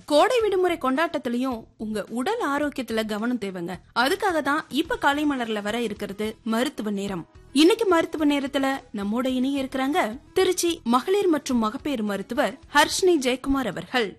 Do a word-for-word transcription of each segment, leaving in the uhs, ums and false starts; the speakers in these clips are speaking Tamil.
கோடை விடுமுறை கொண்டாட்டத்திலயும் உங்க உடல் ஆரோக்கியத்துல கவனம் தேவைங்க. அதுக்காக தான் இப்ப காலை மலர்ல வர இருக்கிறது மருத்துவ நேரம். இன்னைக்கு மருத்துவ நேரத்துல நம்மோட இணைய இருக்கிறாங்க திருச்சி மகளிர் மற்றும் மகப்பேறு மருத்துவர் ஹர்ஷினி ஜெயக்குமார் அவர்கள்.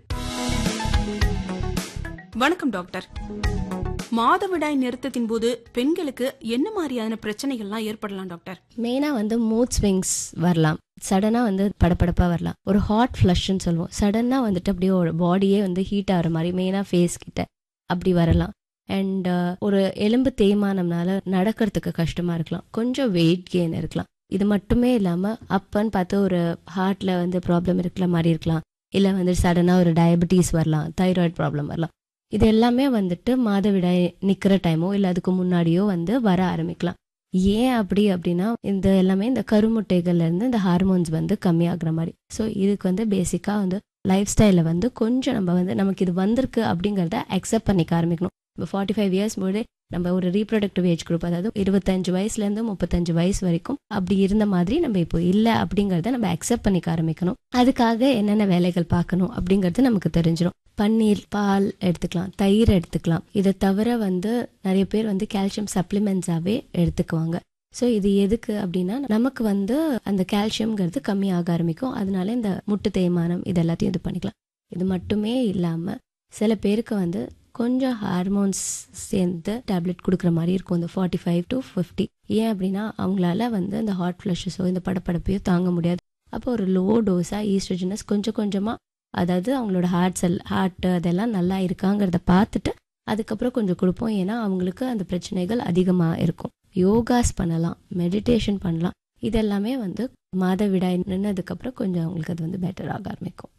வணக்கம் டாக்டர். மாதவிடாய் நிறுத்தத்தின் போது பெண்களுக்கு என்ன மாதிரியான பிரச்சனைகள்லாம் ஏற்படலாம் டாக்டர்? மெயினா வந்து மூட் ஸ்விங்ஸ் வரலாம், சடனா வந்து படபடப்பா வரலாம், ஒரு ஹாட் ஃப்ளஷ்ன்னு சொல்லுவோம், சடனா வந்துட்டு அப்படியே ஒரு பாடியே வந்து ஹீட் ஆகிற மாதிரி மெயினா ஃபேஸ் கிட்ட அப்படி வரலாம். அண்ட் ஒரு எலும்பு தேய்மானம்னால நடக்கிறதுக்கு கஷ்டமா இருக்கலாம், கொஞ்சம் வெயிட் கெயின் இருக்கலாம். இது மட்டுமே இல்லாம அப்பன்னு பார்த்து ஒரு ஹார்ட்ல வந்து ப்ராப்ளம் இருக்கிற மாதிரி இருக்கலாம், இல்லை வந்து சடனா ஒரு டயபெட்டிஸ் வரலாம், தைராய்டு ப்ராப்ளம் வரலாம். இது எல்லாமே வந்துட்டு மாதவிடாய் நிக்கிற டைமோ இல்லை அதுக்கு முன்னாடியோ வந்து வர ஆரம்பிக்கலாம். ஏன் அப்படி அப்படின்னா இந்த எல்லாமே இந்த கருமுட்டைகள்ல இருந்து இந்த ஹார்மோன்ஸ் வந்து கம்மியாகிற மாதிரி. ஸோ இதுக்கு வந்து பேசிக்கா வந்து லைஃப் ஸ்டைல வந்து கொஞ்சம் நம்ம வந்து நமக்கு இது வந்திருக்கு அப்படிங்கிறத அக்செப்ட் பண்ணிக்க ஆரம்பிக்கணும். இப்போ ஃபார்ட்டி ஃபைவ் இயர்ஸ் போது நம்ம ஒரு ரீப்ரொடக்டிவ் ஏஜ் குரூப், அதாவது இருபத்தஞ்சு வயசுல இருந்து முப்பத்தஞ்சு வயசு வரைக்கும் அப்படி இருந்த மாதிரி நம்ம இப்போ இல்லை அப்படிங்கறத நம்ம அக்செப்ட் பண்ணிக்க ஆரம்பிக்கணும். அதுக்காக என்னென்ன வேலைகள் பார்க்கணும் அப்படிங்கிறது நமக்கு தெரிஞ்சிடும். பன்னீர், பால் எடுத்துக்கலாம், தயிர் எடுத்துக்கலாம். இதை தவிர வந்து நிறைய பேர் வந்து கால்சியம் சப்ளிமெண்ட்ஸாவே எடுத்துக்குவாங்க. ஸோ இது எதுக்கு அப்படின்னா நமக்கு வந்து அந்த கால்சியம்ங்கிறது கம்மியாக ஆரம்பிக்கும். அதனால இந்த முட்டு தேய்மானம் இது எல்லாத்தையும் இது பண்ணிக்கலாம். இது மட்டுமே இல்லாம சில பேருக்கு வந்து கொஞ்சம் ஹார்மோன்ஸ் சேர்ந்து டேப்லெட் கொடுக்குற மாதிரி இருக்கும், இந்த ஃபார்ட்டி ஃபைவ் டு ஃபிஃப்டி. ஏன் அப்படின்னா அவங்களால வந்து இந்த ஹாட் ஃப்ளஷஸோ இந்த படப்படப்பையோ தாங்க முடியாது. அப்போ ஒரு லோ டோஸா ஈஸ்ட்ரோஜனஸ் கொஞ்சம் கொஞ்சமா, அதாவது அவங்களோட ஹார்ட் செல் ஹார்ட் அதெல்லாம் நல்லா இருக்காங்கிறத பார்த்துட்டு அதுக்கப்புறம் கொஞ்சம் கொடுப்போம். ஏன்னா அவங்களுக்கு அந்த பிரச்சனைகள் அதிகமாக இருக்கும். யோகாஸ் பண்ணலாம், மெடிடேஷன் பண்ணலாம். இதெல்லாமே வந்து மாதவிடாய் நின்னதுக்கப்புறம் கொஞ்சம் அவங்களுக்கு அது வந்து பெட்டர் ஆக ஆரம்பிக்கும்.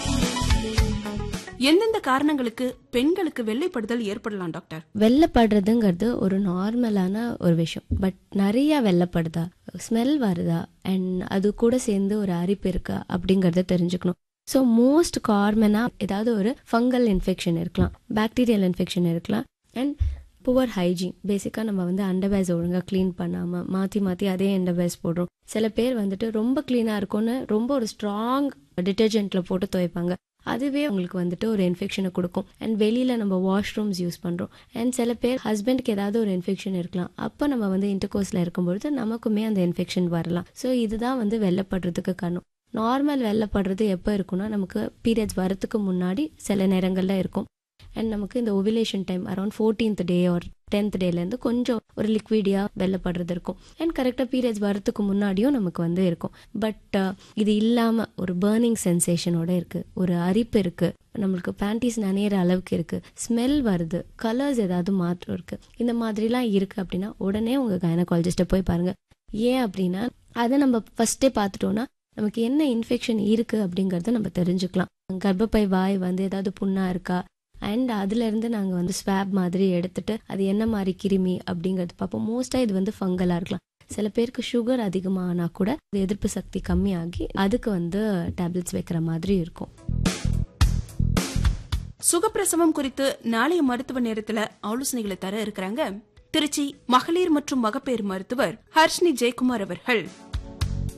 எந்தெந்த காரணங்களுக்கு பெண்களுக்கு வெள்ளைப்படுதல் ஏற்படலாம் டாக்டர்? வெள்ளைப்படுறதுங்கிறது ஒரு நார்மலான ஒரு விஷயம். பட் நிறைய வெள்ளைப்படுதா, ஸ்மெல் வருதா, அண்ட் அது கூட சேர்ந்து ஒரு அரிப்பு இருக்கா அப்படிங்கறத தெரிஞ்சுக்கணும். ஸோ மோஸ்ட் காமனா ஏதாவது ஒரு ஃபங்கல் இன்ஃபெக்ஷன் இருக்கலாம், பாக்டீரியல் இன்ஃபெக்ஷன் இருக்கலாம், அண்ட் புவர் ஹைஜீன். பேசிக்காக நம்ம வந்து அண்டர்வேஸ் ஒழுங்காக க்ளீன் பண்ணாமல் மாற்றி மாற்றி அதே அண்டர்வேஸ் போடுறோம். சில பேர் வந்துட்டு ரொம்ப க்ளீனாக இருக்கும்னு ரொம்ப ஒரு ஸ்ட்ராங் டிட்டர்ஜென்ட்டில் போட்டு துவைப்பாங்க. அதுவே உங்களுக்கு வந்துட்டு ஒரு இன்ஃபெக்ஷனை கொடுக்கும். அண்ட் வெளியில் நம்ம வாஷ்ரூம்ஸ் யூஸ் பண்ணுறோம். அண்ட் சில பேர் ஹஸ்பண்ட்க்கு ஏதாவது ஒரு இன்ஃபெக்ஷன் இருக்கலாம், அப்போ நம்ம வந்து இன்டர்கோர்ஸில் இருக்கும்பொழுது நமக்குமே அந்த இன்ஃபெக்ஷன் வரலாம். ஸோ இதுதான் வந்து வெள்ளைப்படுறதுக்கு காரணம். நார்மல் வெள்ளைப்படுறது எப்போ இருக்குன்னா நமக்கு பீரியட்ஸ் வரத்துக்கு முன்னாடி சில நேரங்கள்ல இருக்கும். அண்ட் நமக்கு இந்த ovulation time around fourteenth day or tenth டேலேருந்து கொஞ்சம் ஒரு லிக்விடியா வெள்ளைப்படுறது இருக்கும். அண்ட் கரெக்டாக பீரியட்ஸ் வரத்துக்கு முன்னாடியும் நமக்கு வந்து இருக்கும். பட் இது இல்லாம ஒரு பர்னிங் சென்சேஷனோட இருக்கு, ஒரு அரிப்பு இருக்கு, நம்மளுக்கு பேண்டீஸ் நனையிற அளவுக்கு இருக்கு, ஸ்மெல் வருது, கலர்ஸ் ஏதாவது மாற்றம் இருக்கு, இந்த மாதிரிலாம் இருக்கு அப்படின்னா உடனே உங்க கைனகாலஜிஸ்ட போய் பாருங்க. ஏன் அப்படின்னா அதை நம்ம ஃபர்ஸ்டே பார்த்துட்டோம்னா நமக்கு என்ன இன்ஃபெக்ஷன் இருக்கு அப்படிங்கறத நம்ம தெரிஞ்சுக்கலாம். கர்ப்பப்பை வாய் வந்து ஏதாவது புண்ணா இருக்கா, அண்ட் அதுல இருந்து நாங்க வந்து ஸ்வாப் மாதிரி எடுத்துட்டு அது என்ன மாதிரி கிருமி அப்படிங்கறது பார்ப்போம். மோஸ்டா இது வந்து ஃபங்கலா இருக்கலாம். சில பேருக்கு சுகர் அதிகமானா கூட எதிர்ப்பு சக்தி கம்மியாகி அதுக்கு வந்து டேப்லெட்ஸ் வைக்கிற மாதிரி இருக்கும். சுகப்பிரசவம் குறித்து நாளைய மருத்துவ நேரத்துல ஆலோசனைகளை தர இருக்கிறாங்க திருச்சி மகளிர் மற்றும் மகப்பேறு மருத்துவர் ஹர்ஷினி ஜெயக்குமார் அவர்கள்.